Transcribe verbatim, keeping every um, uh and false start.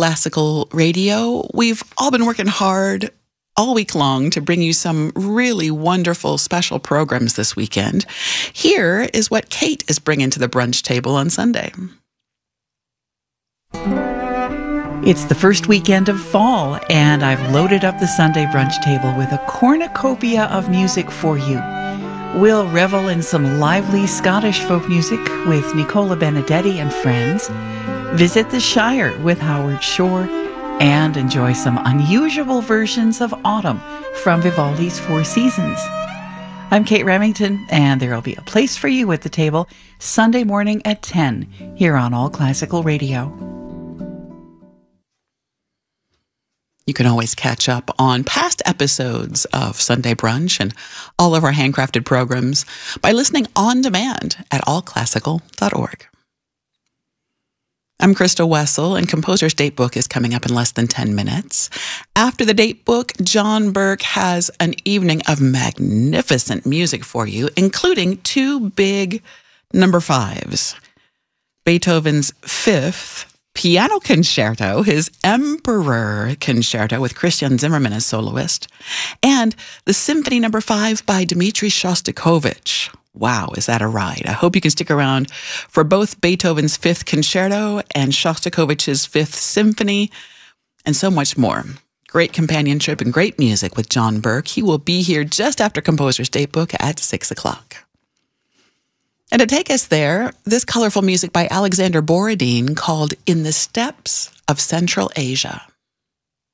Classical Radio. We've all been working hard all week long to bring you some really wonderful special programs this weekend. Here is what Kate is bringing to the brunch table on Sunday. It's the first weekend of fall, and I've loaded up the Sunday brunch table with a cornucopia of music for you. We'll revel in some lively Scottish folk music with Nicola Benedetti and friends, visit the Shire with Howard Shore, and enjoy some unusual versions of Autumn from Vivaldi's Four Seasons. I'm Kate Remington, and there'll be a place for you at the table Sunday morning at ten here on All Classical Radio. You can always catch up on past episodes of Sunday Brunch and all of our handcrafted programs by listening on demand at all classical dot org. I'm Krista Wessel, and Composer's Datebook is coming up in less than ten minutes. After the Datebook, John Burke has an evening of magnificent music for you, including two big number fives. Beethoven's Fifth Piano Concerto, his Emperor Concerto with Christian Zimmerman as soloist, and the Symphony Number Five by Dmitri Shostakovich. Wow, is that a ride? I hope you can stick around for both Beethoven's Fifth Concerto and Shostakovich's Fifth Symphony, and so much more. Great companionship and great music with John Burke. He will be here just after Composer's Datebook at six o'clock. And to take us there, this colorful music by Alexander Borodin called In the Steppes of Central Asia.